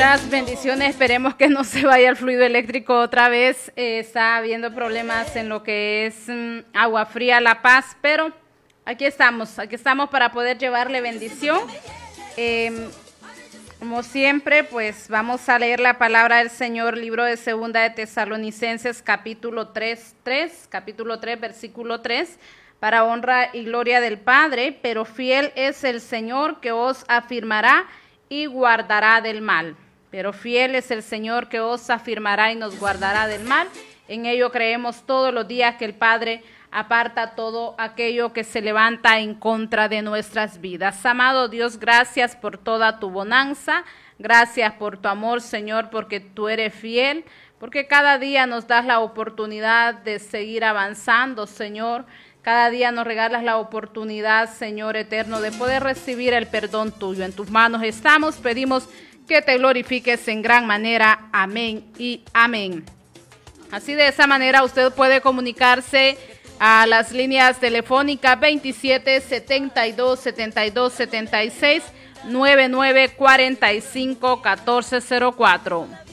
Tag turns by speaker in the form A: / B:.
A: Muchas bendiciones, esperemos que no se vaya el fluido eléctrico otra vez. Está habiendo problemas en lo que es Agua Fría La Paz, pero aquí estamos para poder llevarle bendición. Como siempre, pues vamos a leer la palabra del Señor, libro de Segunda de Tesalonicenses, capítulo 3, versículo 3, para honra y gloria del Padre, pero fiel es el Señor que os afirmará y guardará del mal. Pero fiel es el Señor que os afirmará y nos guardará del mal. En ello creemos todos los días que el Padre aparta todo aquello que se levanta en contra de nuestras vidas. Amado Dios, gracias por toda tu bonanza, gracias por tu amor, Señor, porque tú eres fiel, porque cada día nos das la oportunidad de seguir avanzando, Señor. Cada día nos regalas la oportunidad, Señor eterno, de poder recibir el perdón tuyo. En tus manos estamos, pedimos que te glorifiques en gran manera. Amén y amén. Así de esa manera usted puede comunicarse a las líneas telefónicas 27 72 72 76 99 45 14 04.